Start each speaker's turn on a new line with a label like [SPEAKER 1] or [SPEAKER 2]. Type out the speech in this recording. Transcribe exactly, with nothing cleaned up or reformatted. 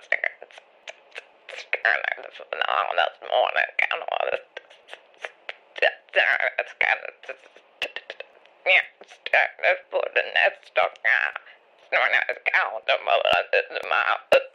[SPEAKER 1] this morning, kind of this. It's kind of just. Yeah, it's put the nest stuck. Snoring out his cow, the mother, the mouth.